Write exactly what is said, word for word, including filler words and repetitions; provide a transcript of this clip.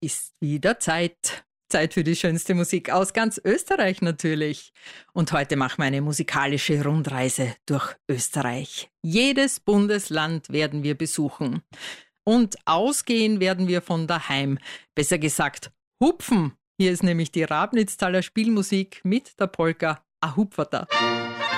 ist wieder Zeit. Zeit für die schönste Musik aus ganz Österreich natürlich. Und heute machen wir eine musikalische Rundreise durch Österreich. Jedes Bundesland werden wir besuchen. Und ausgehen werden wir von daheim. Besser gesagt, hupfen. Hier ist nämlich die Rabnitztaler Spielmusik mit der Polka A Hupferta.